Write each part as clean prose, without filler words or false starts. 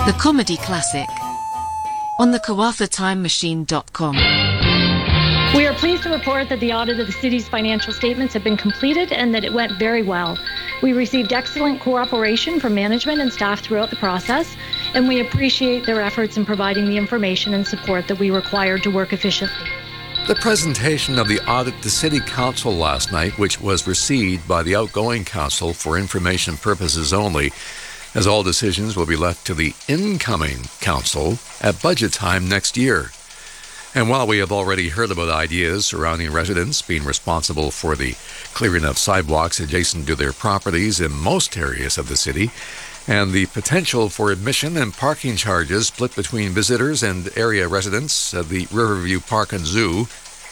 The Comedy Classic on the KawarthaTimeMachine.com. We are pleased to report that the audit of the city's financial statements have been completed and that it went very well. We received excellent cooperation from management and staff throughout the process, and we appreciate their efforts in providing the information and support that we required to work efficiently. The presentation of the audit to City Council last night, which was received by the outgoing council for information purposes only, as all decisions will be left to the incoming council at budget time next year. And while we have already heard about ideas surrounding residents being responsible for the clearing of sidewalks adjacent to their properties in most areas of the city, and the potential for admission and parking charges split between visitors and area residents at the Riverview Park and Zoo,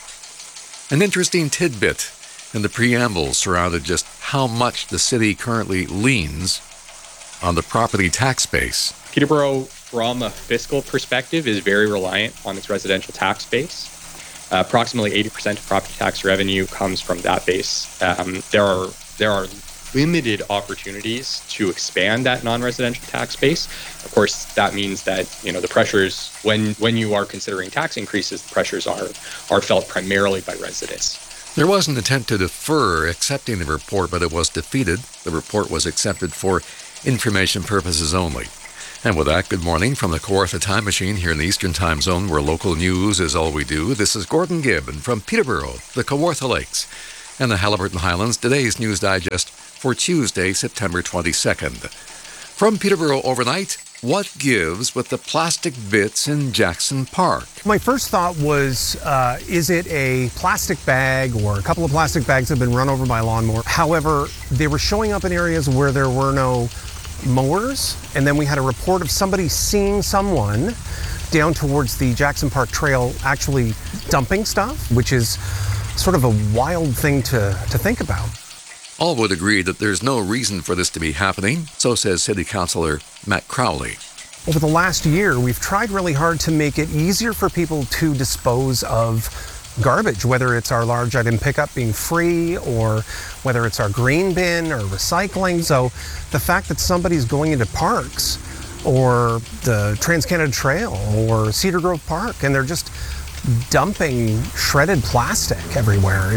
an interesting tidbit in the preamble surrounded just how much the city currently leans on the property tax base. Peterborough, from a fiscal perspective, is very reliant on its residential tax base. Approximately 80% of property tax revenue comes from that base. There are limited opportunities to expand that non-residential tax base. Of course, that means that the pressures when you are considering tax increases, the pressures are felt primarily by residents. There was an attempt to defer accepting the report, but it was defeated. The report was accepted for information purposes only. And with that, good morning from the Kawartha Time Machine here in the Eastern Time Zone, where local news is all we do. This is Gordon Gibb, and from Peterborough, the Kawartha Lakes, and the Haliburton Highlands, today's News Digest for Tuesday, September 22nd. From Peterborough overnight, what gives with the plastic bits in Jackson Park? My first thought was, is it a plastic bag or a couple of plastic bags have been run over by a lawnmower? However, they were showing up in areas where there were no mowers, and then we had a report of somebody seeing someone down towards the Jackson Park Trail actually dumping stuff, which is sort of a wild thing to think about. All would agree that there's no reason for this to be happening, so says City Councillor Matt Crowley. Over the last year, we've tried really hard to make it easier for people to dispose of garbage, whether it's our large item pickup being free or whether it's our green bin or recycling. So the fact that somebody's going into parks or the Trans-Canada Trail or Cedar Grove Park and they're just dumping shredded plastic everywhere,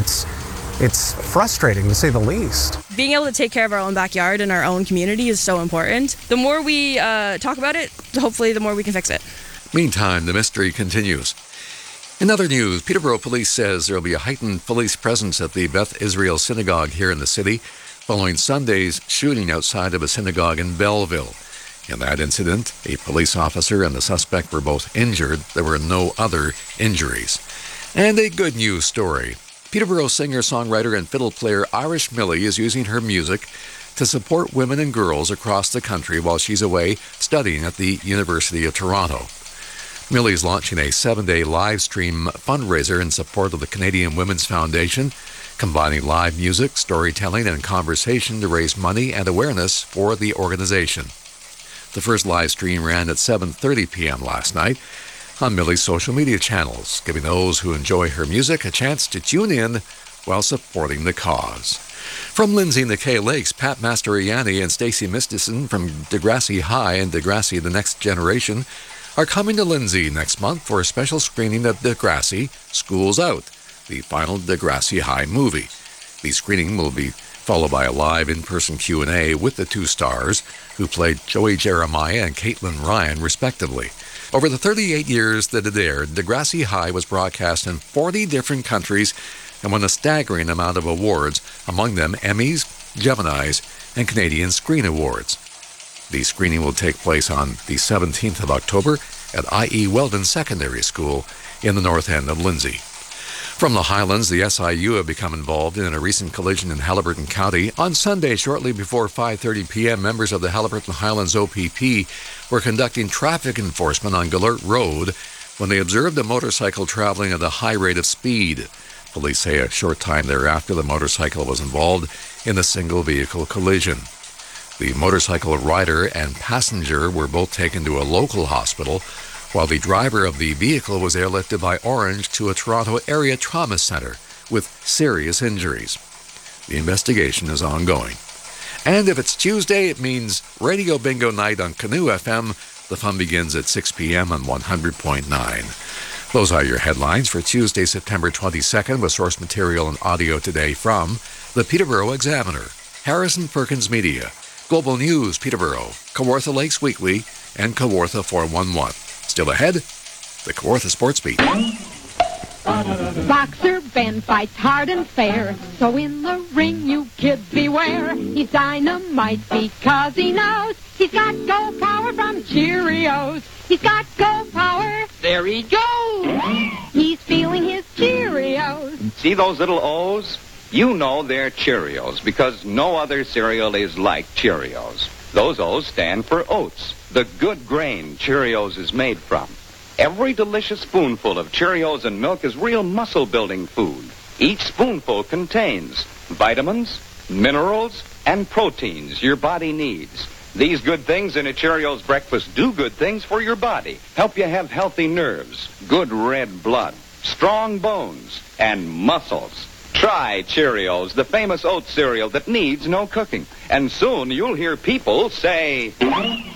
it's frustrating, to say the least. Being able to take care of our own backyard and our own community is so important. The more we talk about it, hopefully the more we can fix it. Meantime, the mystery continues. In other news, Peterborough Police says there will be a heightened police presence at the Beth Israel Synagogue here in the city following Sunday's shooting outside of a synagogue in Belleville. In that incident, a police officer and the suspect were both injured. There were no other injuries. And a good news story. Peterborough singer-songwriter and fiddle player Irish Millie is using her music to support women and girls across the country while she's away studying at the University of Toronto. Millie's launching a 7-day live stream fundraiser in support of the Canadian Women's Foundation, combining live music, storytelling, and conversation to raise money and awareness for the organization. The first live stream ran at 7:30 p.m. last night on Millie's social media channels, giving those who enjoy her music a chance to tune in while supporting the cause. From Lindsay and the Kay Lakes, Pat Mastroianni and Stacey Mistison from Degrassi High and Degrassi The Next Generation are coming to Lindsay next month for a special screening of Degrassi School's Out, the final Degrassi High movie. The screening will be followed by a live in-person Q&A with the two stars, who played Joey Jeremiah and Caitlin Ryan, respectively. Over the 38 years that it aired, Degrassi High was broadcast in 40 different countries and won a staggering amount of awards, among them Emmys, Geminis, and Canadian Screen Awards. The screening will take place on the 17th of October at I.E. Weldon Secondary School in the north end of Lindsay. From the Highlands, the SIU have become involved in a recent collision in Haliburton County. On Sunday, shortly before 5:30 p.m., members of the Haliburton Highlands OPP were conducting traffic enforcement on Gallert Road when they observed a motorcycle traveling at a high rate of speed. Police say a short time thereafter, the motorcycle was involved in a single-vehicle collision. The motorcycle rider and passenger were both taken to a local hospital, while the driver of the vehicle was airlifted by Orange to a Toronto area trauma center with serious injuries. The investigation is ongoing. And if it's Tuesday, it means Radio Bingo Night on Canoe FM The fun begins at 6 p.m. on 100.9. Those are your headlines for Tuesday, September 22nd, with source material and audio today from the Peterborough Examiner, Harrison Perkins Media, Global News Peterborough, Kawartha Lakes Weekly, and Kawartha 411. Still ahead, the Kawartha Sports Beat. Boxer Ben fights hard and fair, so in the ring you kids beware. He's dynamite because he knows he's got go power from Cheerios. He's got go power. There he goes. He's feeling his Cheerios. See those little O's? You know they're Cheerios because no other cereal is like Cheerios. Those O's stand for oats, the good grain Cheerios is made from. Every delicious spoonful of Cheerios and milk is real muscle-building food. Each spoonful contains vitamins, minerals, and proteins your body needs. These good things in a Cheerios breakfast do good things for your body. Help you have healthy nerves, good red blood, strong bones, and muscles. Try Cheerios, the famous oat cereal that needs no cooking. And soon you'll hear people say...